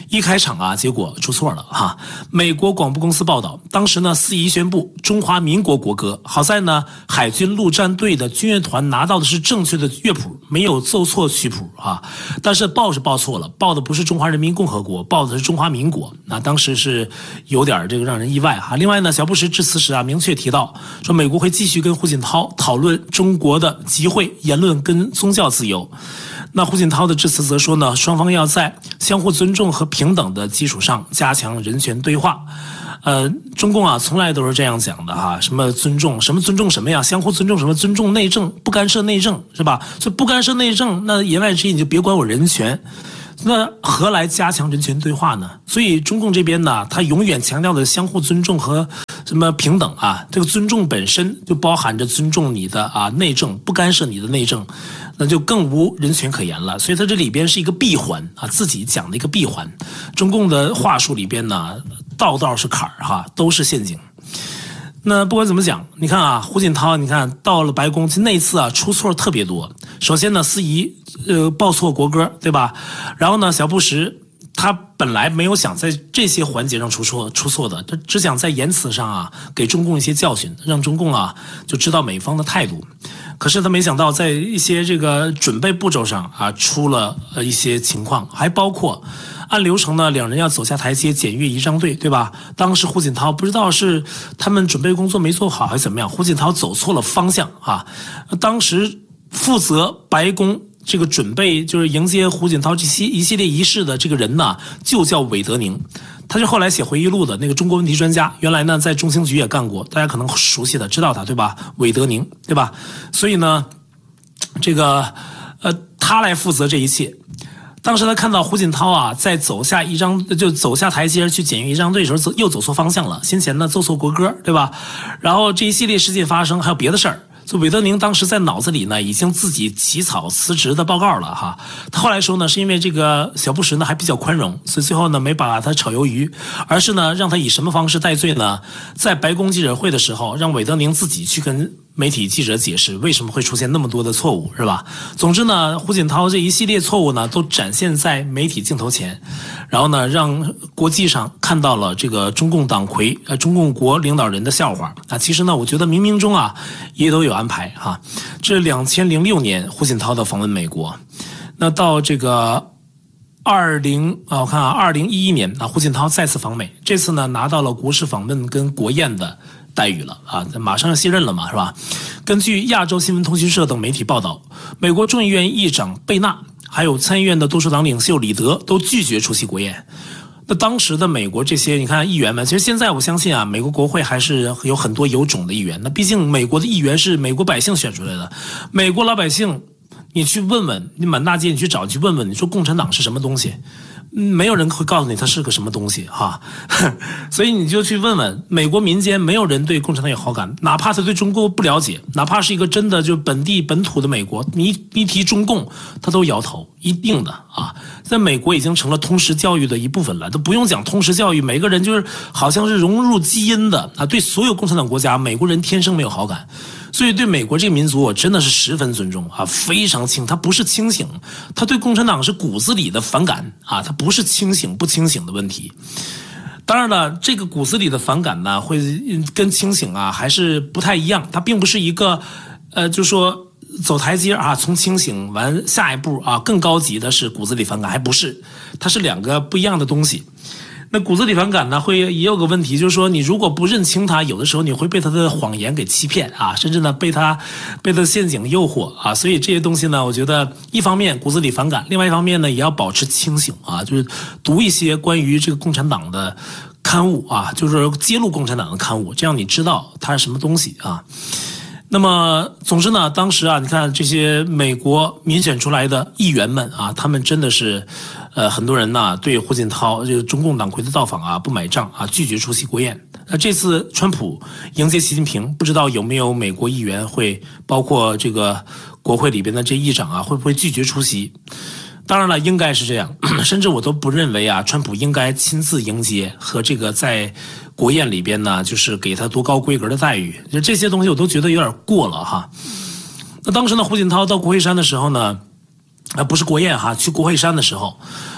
一开场啊，结果出错了哈。美国广播公司报道，当时呢，司仪宣布中华民国国歌，好在呢，海军陆战队的军乐团拿到的是正确的乐谱，没有奏错曲谱啊。但是报是报错了，报的不是中华人民共和国，报的是中华民国。那当时是有点这个让人意外哈。另外呢，小布什致辞时啊，明确提到说，美国会继续跟胡锦涛讨论中国的集会、言论跟宗教自由。那胡锦涛的致辞则说呢，双方要在相互尊重和平等的基础上加强人权对话。中共啊，从来都是这样讲的哈，什么尊重，什么尊重什么呀？相互尊重什么？尊重内政，不干涉内政，是吧？所以不干涉内政，那言外之意你就别管我人权。那何来加强人权对话呢？所以中共这边呢，他永远强调的相互尊重和什么平等啊，这个尊重本身就包含着尊重你的啊内政，不干涉你的内政，那就更无人权可言了。所以它这里边是一个闭环啊，自己讲的一个闭环。中共的话术里边呢，道道是坎儿哈，都是陷阱。那不管怎么讲，你看啊，胡锦涛，你看到了白宫，那次啊出错特别多。首先呢，司仪报错国歌，对吧？然后呢，小布什他本来没有想在这些环节上出错的，他只想在言辞上啊给中共一些教训，让中共啊就知道美方的态度。可是他没想到在一些这个准备步骤上啊出了一些情况，还包括按流程呢，两人要走下台阶检阅仪仗队，对吧？当时胡锦涛不知道是他们准备工作没做好还是怎么样，胡锦涛走错了方向啊。当时负责白宫这个准备就是迎接胡锦涛一系列仪式的这个人呢，就叫韦德宁。他是后来写回忆录的那个中国问题专家，原来呢在中情局也干过，大家可能熟悉的知道他，对吧？韦德宁，对吧？所以呢，这个他来负责这一切。当时他看到胡锦涛啊，在走下台阶去检阅仪仗队的时候，又走错方向了。先前呢奏错国歌，对吧？然后这一系列事件发生，还有别的事儿。所以韦德宁当时在脑子里呢，已经自己起草辞职的报告了哈。他后来说呢，是因为这个小布什呢还比较宽容，所以最后呢没把他炒鱿鱼，而是呢让他以什么方式戴罪呢？在白宫记者会的时候，让韦德宁自己去跟媒体记者解释为什么会出现那么多的错误，是吧？总之呢，胡锦涛这一系列错误呢，都展现在媒体镜头前，然后呢，让国际上看到了这个中共党魁、中共国领导人的笑话啊。其实呢，我觉得冥冥中啊，也都有安排哈。这2006年胡锦涛的访问美国，那到这个我看啊，2011年啊，胡锦涛再次访美，这次呢拿到了国事访问跟国宴的待遇了啊，马上要卸任了嘛，是吧？根据亚洲新闻通讯社等媒体报道，美国众议院议长贝纳还有参议院的多数党领袖李德都拒绝出席国宴。那当时的美国这些你看议员们，其实现在我相信啊，美国国会还是有很多有种的议员。那毕竟美国的议员是美国百姓选出来的，美国老百姓，你去问问，你满大街你去找去问问，你说共产党是什么东西？没有人会告诉你它是个什么东西哈，所以你就去问问美国民间，没有人对共产党有好感，哪怕他对中国不了解，哪怕是一个真的就本土的美国，你提中共他都摇头，一定的啊。在美国已经成了通识教育的一部分了，都不用讲通识教育，每个人就是好像是融入基因的啊。对所有共产党国家，美国人天生没有好感。所以对美国这个民族我真的是十分尊重啊，非常他不是清醒，他对共产党是骨子里的反感啊，他不是清醒不清醒的问题。当然了，这个骨子里的反感呢，会跟清醒啊还是不太一样，它并不是一个就是说走台阶啊，从清醒完下一步啊更高级的是骨子里反感，还不是，它是两个不一样的东西。那骨子里反感呢，也有个问题，就是说你如果不认清他，有的时候你会被他的谎言给欺骗啊，甚至呢被他陷阱诱惑啊。所以这些东西呢，我觉得一方面骨子里反感，另外一方面呢也要保持清醒啊，就是读一些关于这个共产党的刊物啊，就是揭露共产党的刊物，这样你知道它是什么东西啊。那么总之呢，当时啊，你看这些美国民选出来的议员们啊，他们真的是很多人呢对胡锦涛这个中共党魁的到访啊不买账啊，拒绝出席国宴。这次川普迎接习近平，不知道有没有美国议员会，包括这个国会里边的这议长啊，会不会拒绝出席？当然了，应该是这样，甚至我都不认为啊，川普应该亲自迎接和这个在国宴里边呢，就是给他多高规格的待遇，就这些东西我都觉得有点过了哈。那当时呢，胡锦涛到国会山的时候呢，不是国宴哈，去国会山的时候，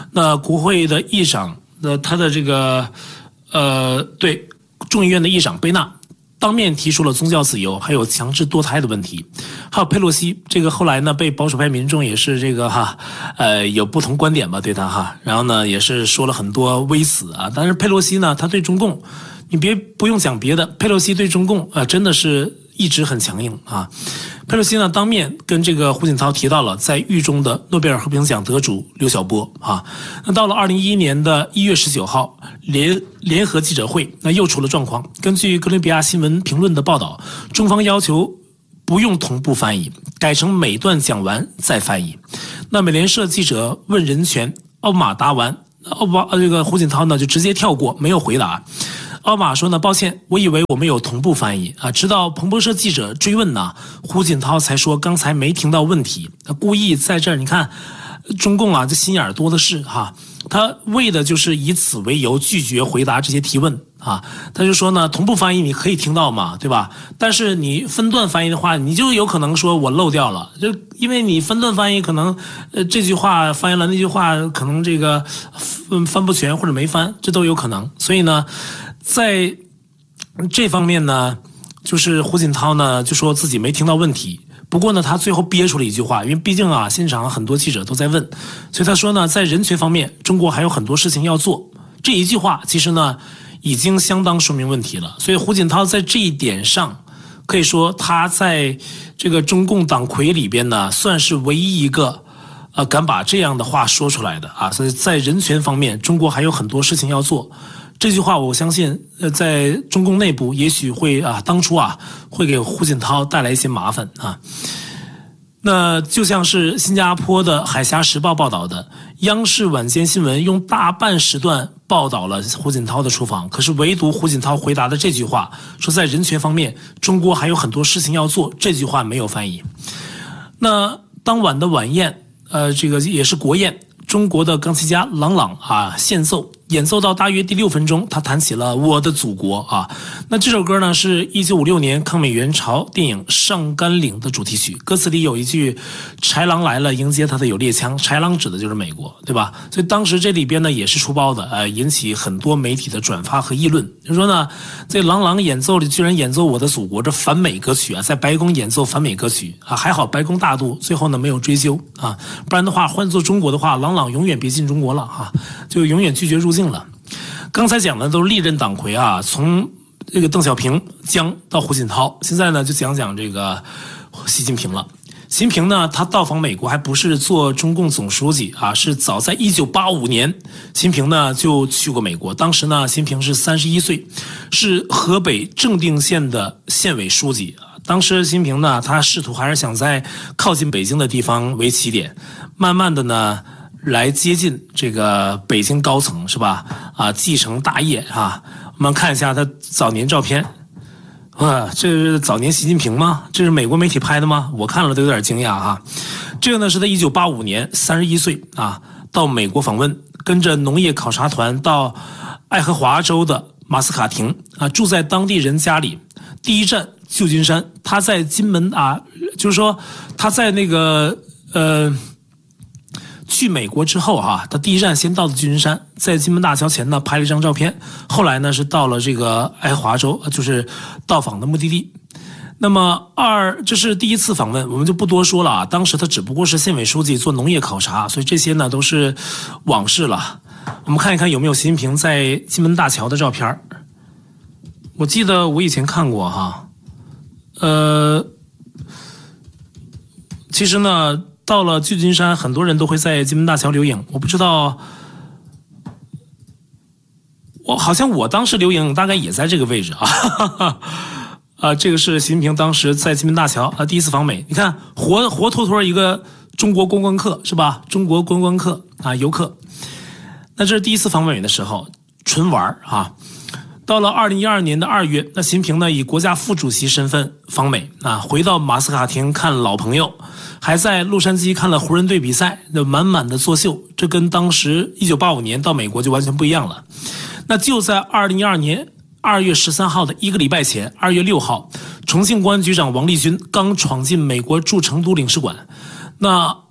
那国会的议长他的这个对众议院的议长贝纳当面提出了宗教自由还有强制堕胎的问题，还有佩洛西这个后来呢被保守派民众也是这个有不同观点吧对他然后呢也是说了很多微词啊，但是佩洛西呢他对中共你不用讲别的，佩洛西对中共真的是一直很强硬啊。佩洛西呢当面跟这个胡锦涛提到了在狱中的诺贝尔和平奖得主刘晓波啊。那到了2011年的1月19号联合记者会，那又出了状况。根据哥伦比亚新闻评论的报道，中方要求不用同步翻译，改成每段讲完再翻译。那美联社记者问人权，奥马答完，这个胡锦涛呢就直接跳过，没有回答。奥马说呢，抱歉，我以为我们有同步翻译啊。直到彭博社记者追问呢，胡锦涛才说刚才没听到问题，故意在这儿，你看，中共这心眼多的是他为的就是以此为由拒绝回答这些提问啊。他就说呢，同步翻译你可以听到嘛，对吧？但是你分段翻译的话，你就有可能说我漏掉了，就因为你分段翻译可能这句话翻译了，那句话可能这个翻不全或者没翻，这都有可能。所以呢，在这方面呢，就是胡锦涛呢就说自己没听到问题。不过呢，他最后憋出了一句话，因为毕竟现场很多记者都在问，所以他说呢，在人权方面，中国还有很多事情要做。这一句话其实呢，已经相当说明问题了。所以胡锦涛在这一点上，可以说他在这个中共党魁里边呢，算是唯一一个敢把这样的话说出来的啊。所以在人权方面，中国还有很多事情要做。这句话我相信在中共内部也许会当初会给胡锦涛带来一些麻烦啊。那就像是新加坡的海峡时报报道的，央视晚间新闻用大半时段报道了胡锦涛的出访，可是唯独胡锦涛回答的这句话，说在人权方面中国还有很多事情要做，这句话没有翻译。那当晚的晚宴这个也是国宴，中国的钢琴家郎朗献奏，演奏到大约第6分钟，他弹起了《我的祖国》啊。那这首歌呢是1956年抗美援朝电影《上甘岭》的主题曲，歌词里有一句“豺狼来了，迎接他的有猎枪”，豺狼指的就是美国，对吧？所以当时这里边呢也是出包的，引起很多媒体的转发和议论。就说呢，这郎朗演奏里居然演奏《我的祖国》这反美歌曲在白宫演奏反美歌曲还好白宫大度，最后呢没有追究不然的话换做中国的话，郎朗永远别进中国了就永远拒绝入境了。刚才讲的都是历任党魁从这个邓小平、江到胡锦涛，现在呢就讲讲这个习近平了。习近平呢，他到访美国还不是做中共总书记是早在1985年，习近平呢就去过美国。当时呢，习近平是31岁，是河北正定县的县委书记。当时习近平呢，他试图还是想在靠近北京的地方为起点，慢慢的呢来接近这个北京高层，是吧？继承大业我们看一下他早年照片。这是早年习近平吗？这是美国媒体拍的吗？我看了都有点惊讶这个呢是在1985年31岁到美国访问，跟着农业考察团到爱荷华州的马斯卡廷住在当地人家里。第一站旧金山，他在金门就是说他在那个去美国之后他第一站先到的旧金山，在金门大桥前呢拍了一张照片，后来呢是到了这个爱荷华州，就是到访的目的地。那么这是第一次访问，我们就不多说了当时他只不过是县委书记做农业考察，所以这些呢都是往事了。我们看一看有没有习近平在金门大桥的照片。我记得我以前看过其实呢到了旧金山，很多人都会在金门大桥留影。我不知道，好像我当时留影大概也在这个位置这个是习近平当时在金门大桥第一次访美。你看活脱脱一个中国观光客是吧？中国观光客游客。那这是第一次访美的时候，纯玩到了2012年的2月，那习近平呢以国家副主席身份访美回到马斯卡廷看老朋友，还在洛杉矶看了湖人队比赛，满满的作秀。这跟当时1985年到美国就完全不一样了。那就在2012年2月13号的一个礼拜前，2月6号，重庆公安局长王立军刚闯进美国驻成都领事馆。那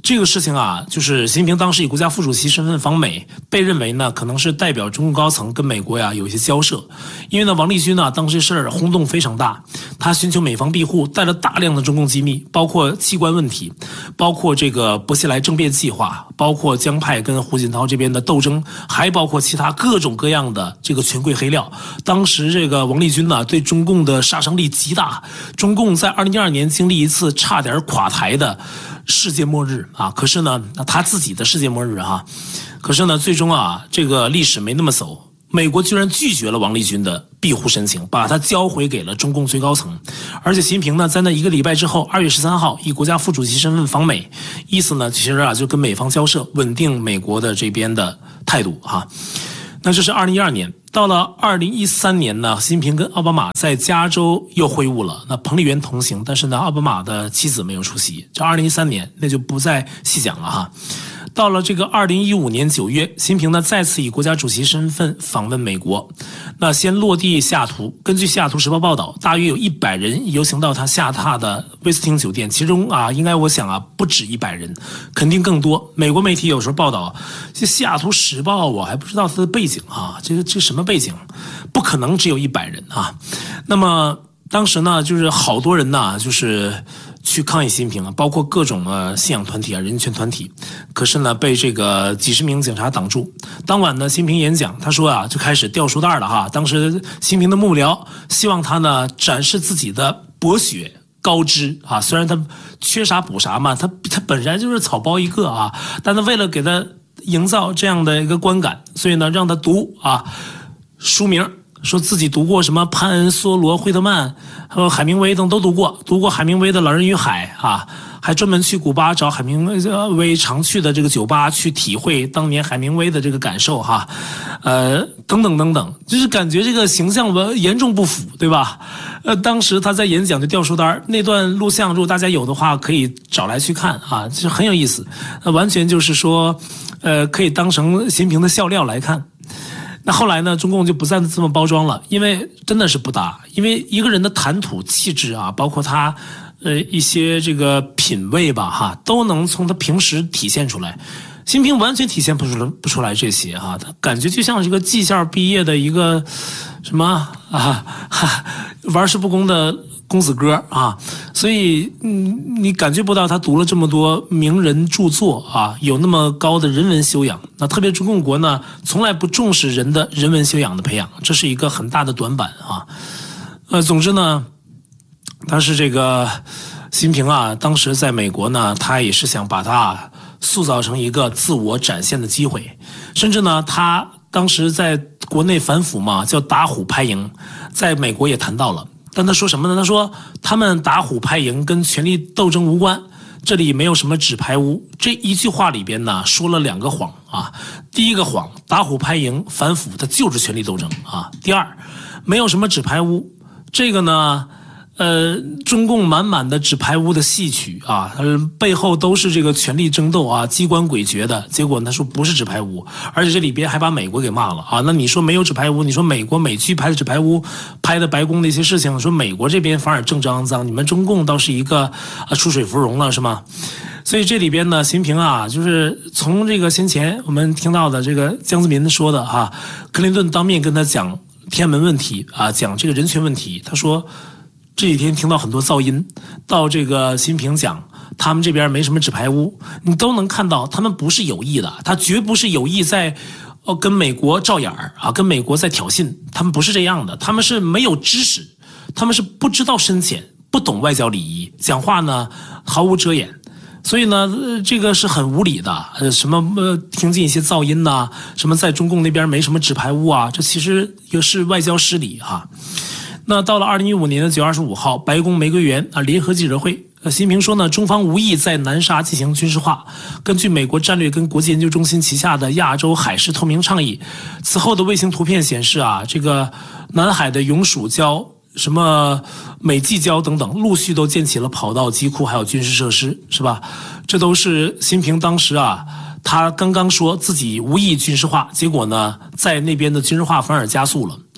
这个事情啊，就是习近平当时以国家副主席身份访美，被认为呢可能是代表中共高层跟美国呀有一些交涉。因为呢，王立军呢当时事儿轰动非常大，他寻求美方庇护，带了大量的中共机密，包括器官问题，包括这个薄熙来政变计划，包括江派跟胡锦涛这边的斗争，还包括其他各种各样的这个权贵黑料。当时这个王立军呢对中共的杀伤力极大，中共在2012年经历一次差点垮台的世界末日啊，可是呢，他自己的世界末日啊，可是呢，最终啊，这个历史没那么走，美国居然拒绝了王立军的庇护申请，把他交回给了中共最高层。而且习近平呢，在那1个礼拜之后，2月13号以国家副主席身份访美，意思呢，其实啊，就跟美方交涉，稳定美国的这边的态度啊。那这是2012年。到了2013年呢，习近平跟奥巴马在加州又会晤了。那彭丽媛同行，但是呢，奥巴马的妻子没有出席。这2013年那就不再细讲了哈。到了这个2015年9月，习近平呢再次以国家主席身份访问美国。那先落地西雅图，根据西雅图时报报道，大约有100人游行到他下榻的威斯汀酒店，其中啊，应该我想啊，不止100人，肯定更多。美国媒体有时候报道，这西雅图时报我还不知道它的背景啊，这什么背景？不可能只有100人啊。那么当时呢，就是好多人呢，就是去抗议习近平啊，包括各种信仰团体啊、人权团体，可是呢，被这个几十名警察挡住。当晚呢，习近平演讲，他说啊，就开始掉书袋了哈。当时习近平的幕僚希望他呢展示自己的博学高知啊，虽然他缺啥补啥嘛，他本来就是草包一个啊，但他为了给他营造这样的一个观感，所以呢，让他读啊书名。说自己读过什么潘恩、梭罗、惠特曼还有海明威等都读过海明威的《老人与海》啊，还专门去古巴找海明威常去的这个酒吧去体会当年海明威的这个感受哈，等等等等，就是感觉这个形象严重不符，对吧？当时他在演讲就掉书单，那段录像如果大家有的话可以找来去看啊，这很有意思，完全就是说，可以当成习近平的笑料来看。那后来呢，中共就不再这么包装了，因为真的是不搭。因为一个人的谈吐气质啊，包括他一些这个品味吧哈，都能从他平时体现出来。习近平完全体现不出来这些哈，他感觉就像是一个技校毕业的一个什么啊玩世不恭的公子哥啊，所以你感觉不到他读了这么多名人著作啊，有那么高的人文修养。那特别中共国呢，从来不重视人的人文修养的培养，这是一个很大的短板啊。总之呢，但是这个习近平啊，当时在美国呢，他也是想把他塑造成一个自我展现的机会，甚至呢，他当时在国内反腐嘛，叫打虎拍蝇，在美国也谈到了。但他说什么呢？他说他们打虎拍蝇跟权力斗争无关，这里没有什么纸牌屋。这一句话里边呢，说了2个谎啊。第一个谎，打虎拍蝇反腐，它就是权力斗争啊。第二，没有什么纸牌屋，这个呢，中共满满的纸牌屋的戏曲啊，背后都是这个权力争斗啊，机关诡谲的。结果他说不是纸牌屋，而且这里边还把美国给骂了啊。那你说没有纸牌屋，你说美国美剧拍的纸牌屋，拍的白宫的一些事情，说美国这边反而政治肮脏，你们中共倒是一个出水芙蓉了，是吗？所以这里边呢，习近平啊，就是从这个先前我们听到的这个江泽民说的哈，克林顿当面跟他讲天安门问题啊，讲这个人权问题，他说。这几天听到很多噪音，到这个习近平讲他们这边没什么纸牌屋，你都能看到他们不是有意的，他绝不是有意在跟美国照眼儿啊，跟美国在挑衅，他们不是这样的，他们是没有知识，他们是不知道深浅，不懂外交礼仪，讲话呢毫无遮掩。所以呢，这个是很无理的。什么听见一些噪音呐，什么在中共那边没什么纸牌屋啊，这其实也是外交失礼哈。那到了2015年的9月25号，白宫玫瑰园联合记者会，习近平说呢，中方无意在南沙进行军事化。根据美国战略跟国际研究中心旗下的亚洲海事透明倡议，此后的卫星图片显示啊，这个南海的永暑礁、什么美济礁等等，陆续都建起了跑道、机库，还有军事设施，是吧？这都是习近平当时啊。他刚刚说自己无意军事化，结果呢，在那边的军事化反而加速了啊！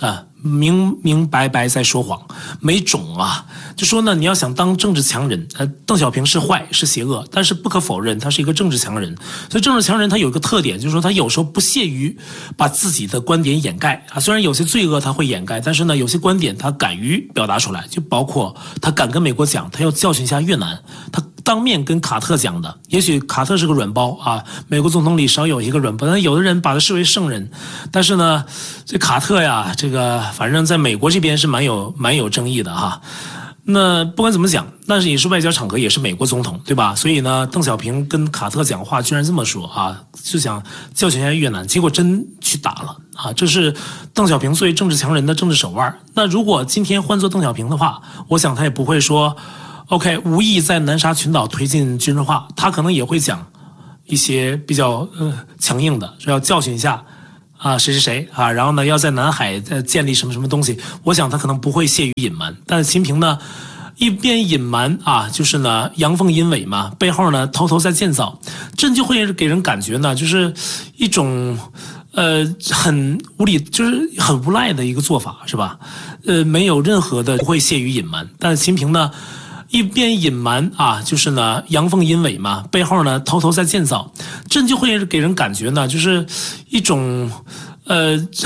明明白白在说谎，没种啊！就说呢，你要想当政治强人，邓小平是坏是邪恶，但是不可否认他是一个政治强人。所以政治强人他有一个特点，就是说他有时候不屑于把自己的观点掩盖啊。虽然有些罪恶他会掩盖，但是呢，有些观点他敢于表达出来，就包括他敢跟美国讲，他要教训一下越南，他当面跟卡特讲的。也许卡特是个软包啊，美国总统里少有一个软包，但有的人把他视为圣人，但是呢，这卡特呀，这个反正在美国这边是蛮有争议的哈。那不管怎么讲，但是也是外交场合，也是美国总统，对吧？所以呢，邓小平跟卡特讲话居然这么说啊，就想教训一下越南，结果真去打了啊！这是邓小平作为政治强人的政治手腕。那如果今天换做邓小平的话，我想他也不会说 OK 无意在南沙群岛推进军事化，他可能也会讲一些比较强硬的，说要教训一下啊谁谁谁啊，然后呢要在南海建立什么什么东西。我想他可能不会屑于隐瞒，但是习近平呢一边隐瞒啊，就是呢阳奉阴违嘛，背后呢偷偷在建造，这就会给人感觉呢就是一种很无理，就是很无赖的一个做法，是吧？没有任何的不会屑于隐瞒，但是习近平呢一边隐瞒啊，就是呢阳奉阴违嘛，背后呢偷偷在建造，这就会给人感觉呢就是一种